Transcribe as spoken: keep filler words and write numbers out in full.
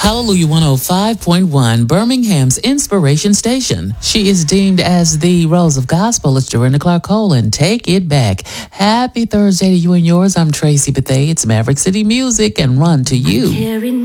Hallelujah one oh five point one, Birmingham's inspiration station. She is deemed as the Rose of Gospel. It's Dorinda Clark Cole, and take it back. Happy Thursday to you and yours. I'm Tracy Bethea. It's Maverick City Music, and run to you.